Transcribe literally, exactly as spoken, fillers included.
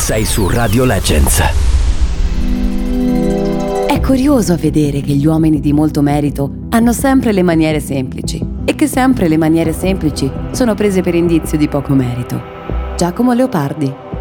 Sei su Radio Legends. È curioso vedere che gli uomini di molto merito hanno sempre le maniere semplici e che sempre le maniere semplici sono prese per indizio di poco merito. Giacomo Leopardi.